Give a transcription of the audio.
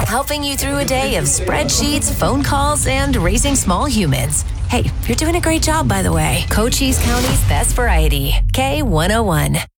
helping you through a day of spreadsheets, phone calls, and raising small humans. Hey, you're doing a great job, by the way. Cochise County's best variety, K101.